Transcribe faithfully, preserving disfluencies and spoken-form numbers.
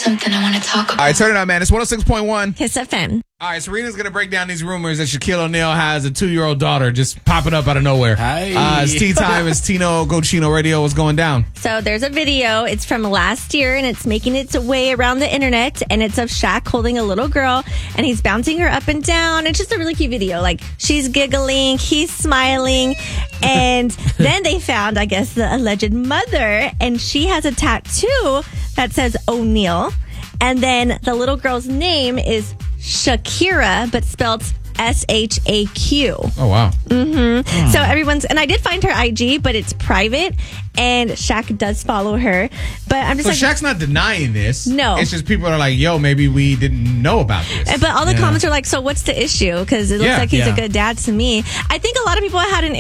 something I want to talk about. All right, turn it on, man. It's one oh six point one. Kiss F M. All right, Serena's going to break down these rumors that Shaquille O'Neal has a two-year-old daughter just popping up out of nowhere. Hi. Uh, it's tea time. It's Tino Gochino Radio. What's going down? So there's a video. It's from last year, and it's making its way around the internet. And it's of Shaq holding a little girl, and he's bouncing her up and down. It's just a really cute video. Like, she's giggling, he's smiling. And then they found, I guess, the alleged mother, and she has a tattoo that says O'Neal. And then the little girl's name is Shakira, but spelled S H A Q. Oh, wow. Mm-hmm. Oh. So everyone's, and I did find her I G, but it's private, and Shaq does follow her. But I'm just so like, Shaq's not denying this. No. It's just people are like, yo, maybe we didn't know about this. But all the Yeah. comments are like, so what's the issue? Because it looks Yeah, like he's yeah. a good dad to me. I think a lot of people had an